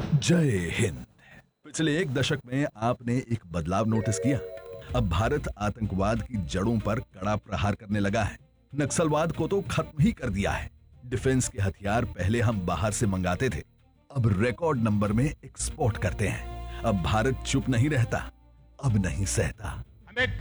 जय हिंद। पिछले एक दशक में आपने एक बदलाव नोटिस किया। अब भारत आतंकवाद की जड़ों पर कड़ा प्रहार करने लगा है। नक्सलवाद को तो खत्म ही कर दिया है। डिफेंस के हथियार पहले हम बाहर से मंगाते थे, अब रिकॉर्ड नंबर में एक्सपोर्ट करते हैं। अब भारत चुप नहीं रहता, अब नहीं सहता।